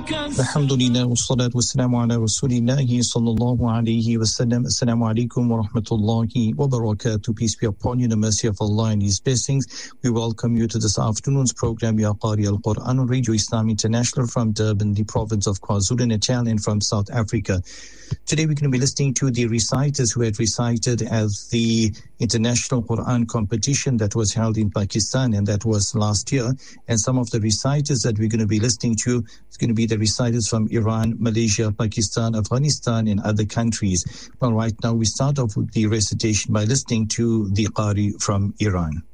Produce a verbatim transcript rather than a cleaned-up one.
Alhamdulillah, wassalatu wassalamu ala rasulillahi sallallahu alayhi wa sallam. Assalamu alaikum wa rahmatullahi wa barakatuh. Peace be upon you, the mercy of Allah and His blessings. We welcome you to this afternoon's program, Ya Qari Al-Quran on Radio Islam International from Durban, the province of KwaZulu-Natal, and from South Africa. Today we're going to be listening to the reciters who had recited at the International Quran competition that was held in Pakistan, and that was last year. And some of the reciters that we're going to be listening to is going to be the reciters from Iran, Malaysia, Pakistan, Afghanistan, and other countries. Well, right now we start off with the recitation by listening to the Qari from Iran.